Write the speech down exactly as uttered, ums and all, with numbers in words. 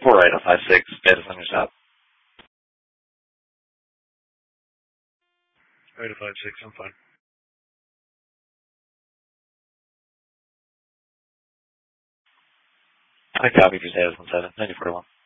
Four item five six status on your stop. Item five six, I'm fine. I copy for status one seven ninety four one.